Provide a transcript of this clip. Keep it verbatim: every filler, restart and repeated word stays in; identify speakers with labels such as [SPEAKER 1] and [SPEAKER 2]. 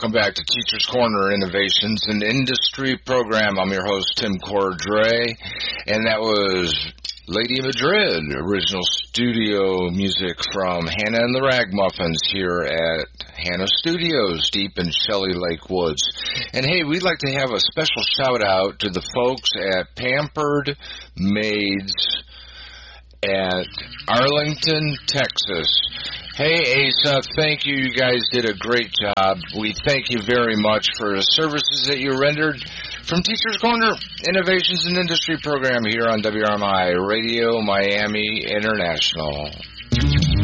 [SPEAKER 1] welcome back to Teacher's Corner Innovations and Industry Program. I'm your host, Tim Cordray, and that was Lady Madrid, original studio music from Hannah and the Ragmuffins here at Hannah Studios, deep in Shelley Lake Woods. And hey, we'd like to have a special shout out to the folks at Pampered Maids at Arlington, Texas. Hey, Asa, thank you. You guys did a great job. We thank you very much for the services that you rendered from Teacher's Corner Innovations and Industry Program here on W R M I Radio Miami International.